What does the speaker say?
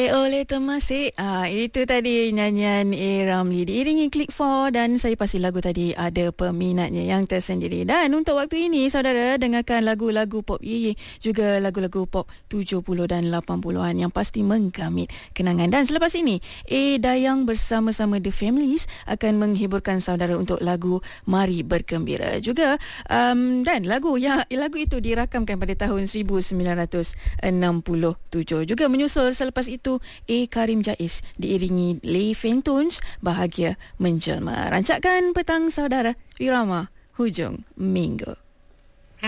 Oleh Temasek. Itu tadi nyanyian A. Ramli diiringi Click 4 dan saya pasti lagu tadi ada peminatnya yang tersendiri. Dan untuk waktu ini saudara dengarkan lagu-lagu pop Ye juga lagu-lagu pop 70 dan 80-an yang pasti menggamit kenangan. Dan selepas ini A. Dayang bersama-sama The Families akan menghiburkan saudara untuk lagu Mari Bergembira juga. Dan lagu itu dirakamkan pada tahun 1967. Juga menyusul selepas itu A. Karim Jais diiringi Lee Fentoons Bahagia Menjelma. Rancakan petang saudara, irama hujung minggu.